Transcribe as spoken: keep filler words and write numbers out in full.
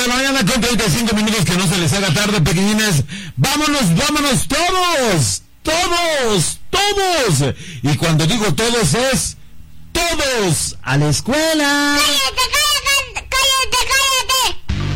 de la mañana con treinta y cinco minutos, que no se les haga tarde, pequeñines. Vámonos, vámonos todos, todos, todos. Y cuando digo todos es todos a la escuela. ¡Cállate,